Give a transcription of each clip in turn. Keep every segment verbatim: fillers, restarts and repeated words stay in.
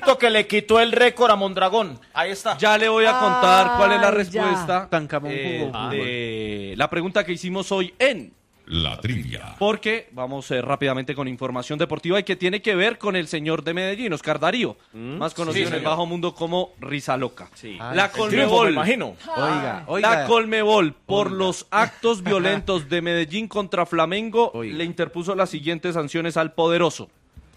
Tanto que le quitó el récord a Mondragón. Ahí está. Ya le voy a contar cuál es la Ay, respuesta Tancamón eh, jugó. de la pregunta que hicimos hoy en La trivia. Porque vamos eh, rápidamente con información deportiva y que tiene que ver con el señor de Medellín, Oscar Darío, ¿Mm? más conocido Sí, en el señor. bajo mundo como Risa Loca. Sí. La El triunfo, me Colmebol, imagino. Oiga, oiga. la Colmebol, por Oiga. los actos violentos de Medellín contra Flamengo, Oiga. le interpuso las siguientes sanciones al poderoso.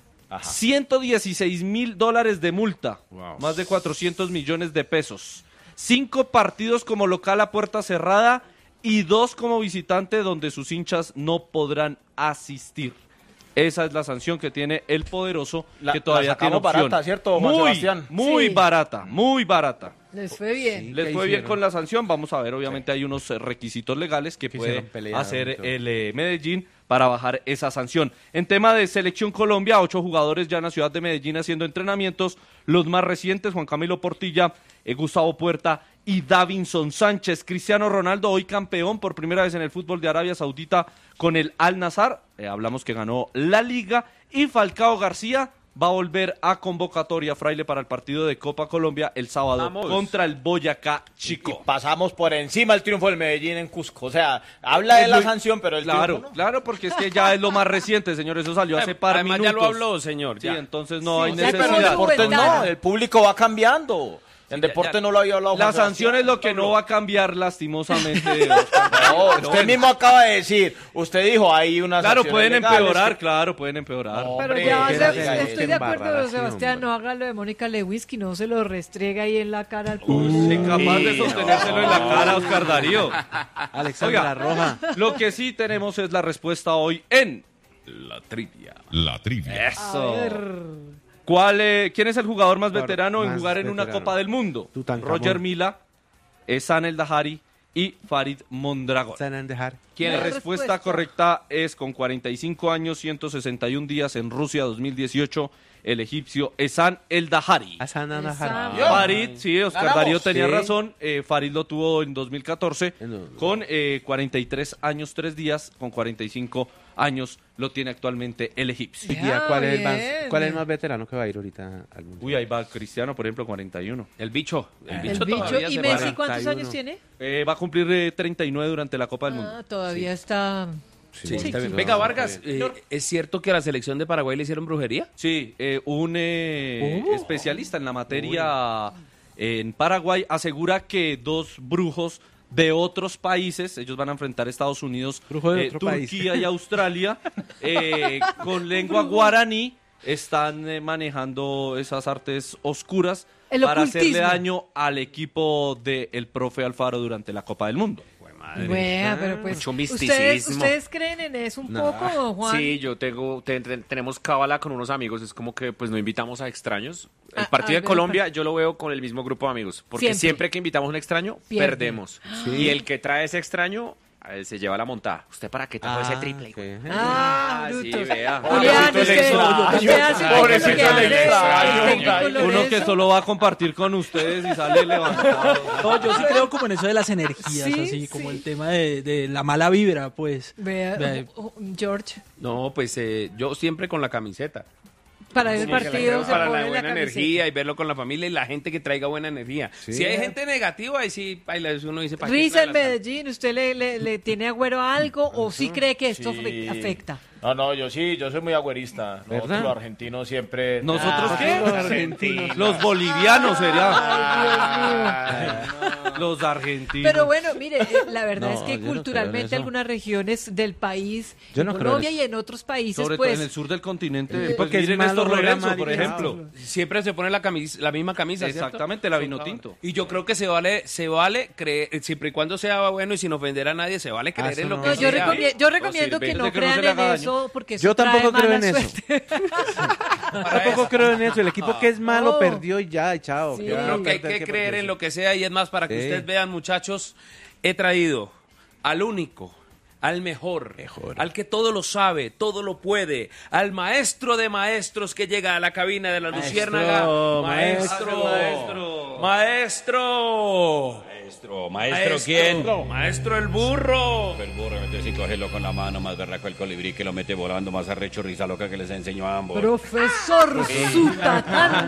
ciento dieciséis mil dólares de multa, Wow. más de cuatrocientos millones de pesos. Cinco partidos como local a puerta cerrada y dos como visitante donde sus hinchas no podrán asistir. Esa es la sanción que tiene el poderoso, La- que todavía la tiene sacamos opción. barata, ¿cierto, Juan muy, Sebastián? muy Sí. barata, muy barata. Les fue bien. Les ¿qué fue bien hicieron? con la sanción. Vamos a ver, obviamente hay unos eh, requisitos legales que ¿Qué puede hicieron? Pelearon hacer y todo. el eh, Medellín para bajar esa sanción. En tema de Selección Colombia, ocho jugadores ya en la ciudad de Medellín haciendo entrenamientos. Los más recientes, Juan Camilo Portilla, eh, Gustavo Puerta y Davinson Sánchez. Cristiano Ronaldo, hoy campeón por primera vez en el fútbol de Arabia Saudita con el Al-Nassr. Eh, hablamos que ganó la Liga. Y Falcao García va a volver a convocatoria, Fraile, para el partido de Copa Colombia el sábado Vamos. contra el Boyacá Y Chico. pasamos por encima el triunfo del Medellín en Cusco. O sea, habla de Es la muy- sanción, pero el Claro, triunfo no. claro, porque es que ya es lo más reciente, señor. Eso salió hace par Además minutos. ya lo habló, señor. Sí, ya. entonces no hay Sí, ya Sí, pero en necesidad. deportes no, Documental. el público va cambiando. En ya- deporte ya. no lo había hablado. La Juan sanción es Sebastián. lo que no va a cambiar lastimosamente. Oscar. No, Pero usted bueno. mismo acaba de decir, usted dijo hay unas Claro, acciones pueden legales empeorar, que- claro, pueden empeorar. No, Pero Hombre, ya, que se- la diga estoy eso. de acuerdo, Embarración, Sebastián, hombre. no haga lo de Mónica Lewinsky, no se lo restriega ahí en la cara al público. Incapaz de Sí, sostenérselo no. en la cara, Oscar Darío. Alexandra Oiga, Roja. Lo que sí tenemos es la respuesta hoy en La trivia. La trivia. A Eso. ver. ¿Cuál, eh, ¿Quién es el jugador más Jugador veterano en más jugar en una veterano. Copa del Mundo? Tutankamón. Roger Mila, Ehsan El Dahari y Farid Mondragón. Están en dejar. La La respuesta respuesta. correcta es con cuarenta y cinco años, ciento sesenta y un días en Rusia dos mil dieciocho, el egipcio Ehsan El Dahari. Asan en Esa- dejar. Farid, sí, Oscar Ganamos. Darío tenía Sí. razón. eh, Farid lo tuvo en dos mil catorce No, no. con eh, cuarenta y tres años, tres días. Con cuarenta y cinco años lo tiene actualmente el egipcio. Y ya, ¿cuál, es el más, bien. ¿Cuál es el más veterano que va a ir ahorita al mundo? Uy, ahí va Cristiano, por ejemplo, cuarenta y uno. El bicho. El El bicho, bicho. todavía ¿Y se Messi para. cuántos cuarenta y años uno. tiene? Eh, va a cumplir eh, treinta y nueve durante la Copa del Mundo. Ah, todavía está... Sí, Está bien. no, Venga, no, Vargas, está bien. eh, ¿es cierto que a la selección de Paraguay le hicieron brujería? Sí, eh, un eh, Oh. especialista en la materia en Paraguay asegura que dos brujos de otros países, ellos van a enfrentar a Estados Unidos, Brujo de eh, otro país. Turquía y Australia, eh, con lengua guaraní, están eh, manejando esas artes oscuras El para hacerle ocultismo. daño al equipo del profe Alfaro durante la Copa del Mundo. Bueno, pero pues... Mucho ¿ustedes, misticismo. ¿Ustedes creen en eso un No. poco, Juan? Sí, yo tengo, te- te- tenemos cábala con unos amigos, es como que pues no invitamos a extraños. El Ah, partido ah, de Colombia pero- yo lo veo con el mismo grupo de amigos, porque Siempre. siempre, que invitamos a un extraño, Pierde. perdemos. Y el que trae ese extraño eh, se lleva la montada. ¿Usted para qué trajo ese triple? ok. Ah, sí, brutos. vea. Julián, Pobrecito el usted, extraño. usted hace bien Pobrecito lo que el hace, extraño. el técnico Uno que Lorenzo. solo va a compartir con ustedes y sale levantado. No, yo sí creo como en eso de las energías, Sí, así como sí. el tema de, de la mala vibra, pues. Vea, Vea. oh, oh, George, No, pues eh, yo siempre con la camiseta. para el Sí, que la partido creo se para pone la la buena camiseta. energía y verlo con la familia y la gente que traiga buena energía. Sí. Si hay gente negativa, ahí sí, ahí la- uno dice... ¿para qué Risa trae en las- Medellín, ¿usted le, le, le tiene agüero a algo o sí cree que esto Sí. afe- afecta? No, no, yo sí, yo soy muy agüerista. Nosotros ¿Verdad? los argentinos siempre... ¿Nosotros Ah, qué? Los argentinos. Los bolivianos sería. Ay, Los argentinos. Pero bueno, mire, eh, la verdad No, es que yo no creo en culturalmente eso. algunas regiones del país, Yo en no creo Colombia en y en otros países, Sobre todo pues... en el sur del continente. El Pues tipo que es miren malo Néstor juega Lorenzo, por amarillo. ejemplo. Siempre se pone la, camis- la misma camisa, ¿cierto? Exactamente, la vino tinto. Y yo creo que se vale, se vale creer, siempre y cuando sea bueno y sin ofender a nadie, se vale creer eso en lo no. que No, yo, sea. recomie- yo recomiendo sirve. que no Desde que no se crean le en haga eso porque eso Yo tampoco trae creo en mala eso. suerte. Tampoco creo en eso. El equipo que es malo Oh. perdió y ya, y chao. Sí. ¿Qué Yo va a creo que hay perder? que ¿Qué creer perder? en lo que sea y es más para que Sí. ustedes vean, muchachos, he traído al único, al mejor, Mejor. al que todo lo sabe, todo lo puede, al maestro de maestros que llega a la cabina de la Maestro, Luciérnaga. maestro. Maestro. Maestro. Maestro, maestro, ¿quién? Maestro el burro. El burro, entonces sí, cógelo con la mano, más berraco el colibrí que lo mete volando, más arrecho, risa loca que les enseñó a ambos. Profesor Zutatán.